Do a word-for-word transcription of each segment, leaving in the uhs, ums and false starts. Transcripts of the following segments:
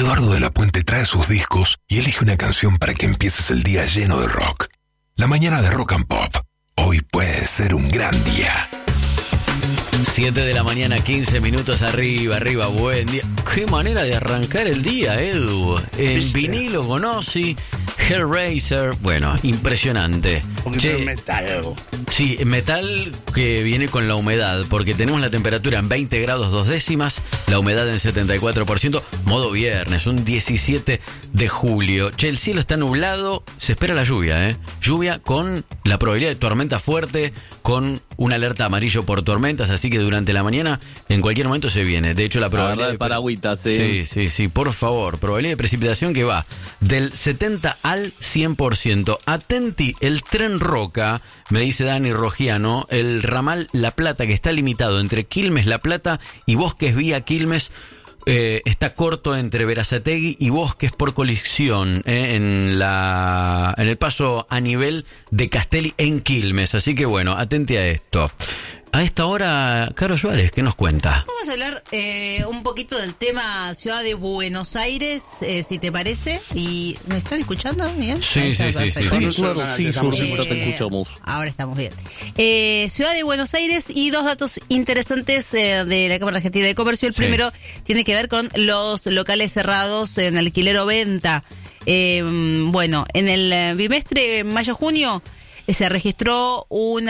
Eduardo de la Puente trae sus discos y elige una canción para que empieces el día lleno de rock. La mañana de Rock and Pop. Hoy puede ser un gran día. siete de la mañana, quince minutos arriba, arriba, buen día. Qué manera de arrancar el día, Edu. En ¿Viste? vinilo, Gonossi, Hellraiser, bueno, impresionante. Porque es metal. Sí, metal que viene con la humedad, porque tenemos la temperatura en veinte grados dos décimas, la humedad en setenta y cuatro por ciento, modo viernes, un diecisiete de julio. Che, el cielo está nublado, se espera la lluvia, ¿eh? Lluvia con la probabilidad de tormenta fuerte, con una alerta amarillo por tormentas, así que durante la mañana en cualquier momento se viene. De hecho, la probabilidad de paragüitas, sí. Sí, sí, sí, por favor, probabilidad de precipitación que va del setenta al cien por ciento. Atenti, el tren Roca, me dice Dani Rogiano, el ramal La Plata, que está limitado entre Quilmes, La Plata y Bosques vía Quilmes, eh, está corto entre Berazategui y Bosques por colisión eh, en la en el paso a nivel de Castelli en Quilmes. Así que bueno, atente a esto. A esta hora, Caro Suárez, ¿qué nos cuenta? Vamos a hablar eh, un poquito del tema Ciudad de Buenos Aires, eh, si te parece. Y ¿me estás escuchando, Miguel? Sí, Ahí sí, está, sí, perfecto. sí, Sí, claro, sí, Estamos sí, en- te escuchamos. Ahora estamos bien. Eh, Ciudad de Buenos Aires y dos datos interesantes eh, de la Cámara Argentina de Comercio. El Sí. primero tiene que ver con los locales cerrados en alquiler o venta. Eh, bueno, en el eh, bimestre mayo-junio eh, se registró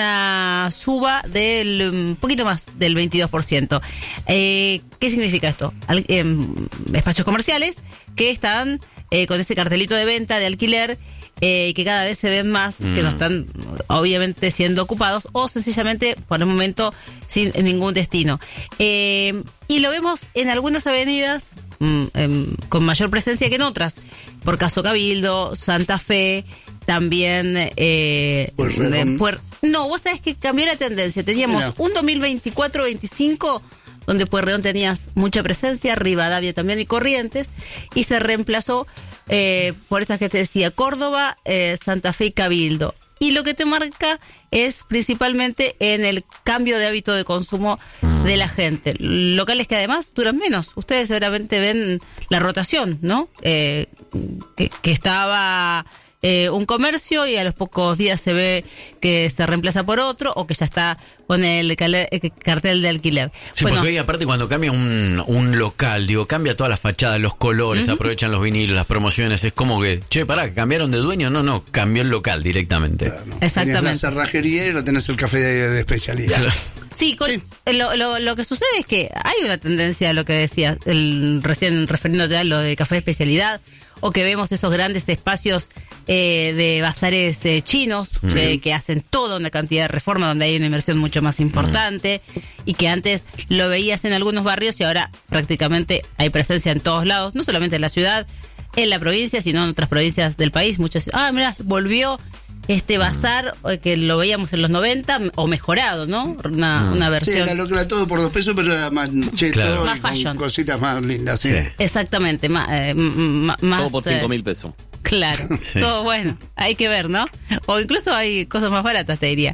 una suba del un poquito más del veintidós por ciento. Eh, ¿Qué significa esto? Al- eh, espacios comerciales que están eh, con ese cartelito de venta, de alquiler, eh, que cada vez se ven más, Mm. que no están obviamente siendo ocupados o sencillamente por el momento sin ningún destino. Eh, y lo vemos en algunas avenidas mm, em, con mayor presencia que en otras, por caso Cabildo, Santa Fe, también eh, Pueyrredón. de Puer- no, vos sabés que cambió la tendencia. Teníamos Mira. un dos mil veinticuatro veinticinco donde Pueyrredón tenías mucha presencia, Rivadavia también y Corrientes, y se reemplazó eh, por estas que te decía, Córdoba, eh, Santa Fe y Cabildo. Y lo que te marca es principalmente en el cambio de hábito de consumo de la gente. Locales que además duran menos. Ustedes seguramente ven la rotación, ¿no? Eh, que, que estaba eh, un comercio y a los pocos días se ve que se reemplaza por otro o que ya está con el cale- eh, cartel de alquiler. Sí, Bueno, porque hoy aparte cuando cambia un, un local, digo, cambia toda la fachada, los colores, aprovechan los vinilos, las promociones, es como que, che, pará, ¿cambiaron de dueño? No, no, cambió el local directamente. Claro, ¿no? Exactamente. Tenés la cerrajería y lo tenés el café de, de especialidad. Sí, con- Sí. Lo, lo, lo que sucede es que hay una tendencia a lo que decías, el, recién refiriéndote a lo de café de especialidad, o que vemos esos grandes espacios eh, de bazares eh, chinos que, que hacen toda una cantidad de reforma donde hay una inversión mucho más importante y que antes lo veías en algunos barrios y ahora prácticamente hay presencia en todos lados, no solamente en la ciudad, en la provincia, sino en otras provincias del país. Muchos, ah, mira, volvió este bazar eh, que lo veíamos en los noventa o mejorado, ¿no? Una, una Sí, versión. era lo que era todo por dos pesos, pero era más cheto Claro. y Más con fashion. cositas más lindas, sí. Sí. Exactamente, ma- eh, m- m- más. Todo por eh, cinco mil pesos. Claro, Sí. todo bueno, hay que ver, ¿no? O incluso hay cosas más baratas, te diría.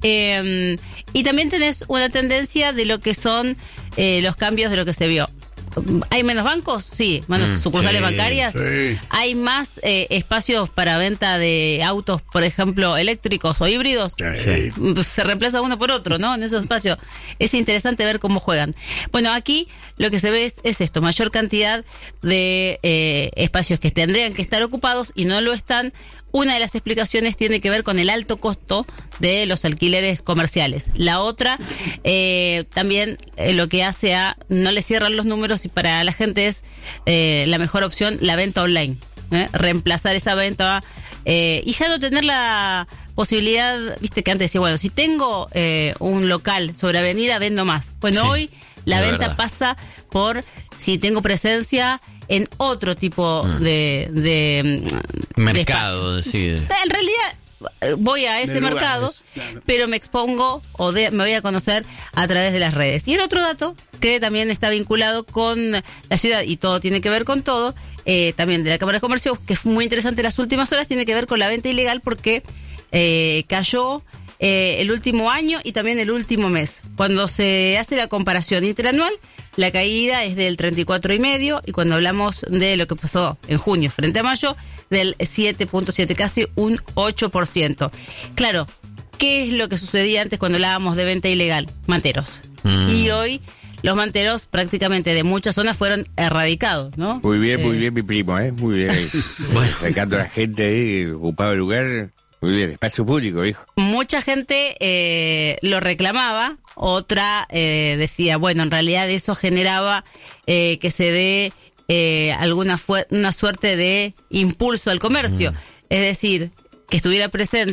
Eh, y también tenés una tendencia de lo que son eh, los cambios de lo que se vio. ¿Hay menos bancos? Sí, menos Mm, sucursales sí, bancarias. sí. ¿Hay más eh, espacios para venta de autos, por ejemplo, eléctricos o híbridos? Sí. Se reemplaza uno por otro, ¿no? En esos espacios. Es interesante ver cómo juegan. Bueno, aquí lo que se ve es, es esto, mayor cantidad de eh, espacios que tendrían que estar ocupados y no lo están. Una de las explicaciones tiene que ver con el alto costo de los alquileres comerciales. La otra, eh, también eh, lo que hace a no le cierran los números y para la gente es eh, la mejor opción la venta online. ¿eh? Reemplazar esa venta eh, y ya no tener la posibilidad, viste que antes decía, bueno, si tengo eh, un local sobre avenida, vendo más. Bueno, Sí, hoy la es venta verdad. pasa por si tengo presencia en otro tipo de, de, de Mercado, espacio. sí. En realidad eh, voy a ese De lugares, mercado, claro. pero me expongo o de- me voy a conocer a través de las redes. Y el otro dato, que también está vinculado con la ciudad y todo tiene que ver con todo, eh, también de la Cámara de Comercio, que es muy interesante en las últimas horas, tiene que ver con la venta ilegal porque eh, cayó eh, el último año y también el último mes. Cuando se hace la comparación interanual, la caída es del treinta y cuatro coma cinco y cuando hablamos de lo que pasó en junio frente a mayo, del siete punto siete, casi un ocho por ciento. Claro, ¿qué es lo que sucedía antes cuando hablábamos de venta ilegal? Manteros. Mm. Y hoy los manteros prácticamente de muchas zonas fueron erradicados, ¿no? Muy bien, muy eh, bien, mi primo, ¿eh? Muy bien. Bueno. Sacando a la gente ahí, ocupaba el lugar. Muy bien, espacio público, hijo. Mucha gente eh, lo reclamaba, otra eh, decía, bueno, en realidad eso generaba eh, que se dé eh, alguna fu- una suerte de impulso al comercio. Mm. Es decir, que estuviera presente